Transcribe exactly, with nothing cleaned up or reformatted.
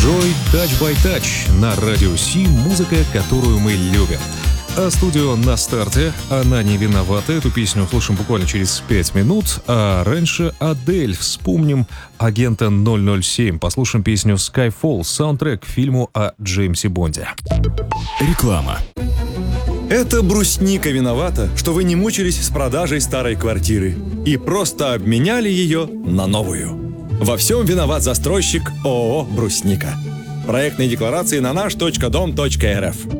Joy Touch by Touch на радио Си, музыка, которую мы любим. А студио на старте, она не виновата. Эту песню услышим буквально через пять минут. А раньше Адель. Вспомним агента ноль ноль семь. Послушаем песню Skyfall, саундтрек к фильму о Джеймсе Бонде. Реклама. Это брусника виновата, что вы не мучились с продажей старой квартиры и просто обменяли ее на новую. Во всем виноват застройщик ООО «Брусника». Проектные декларации на наш точка дом точка эр эф.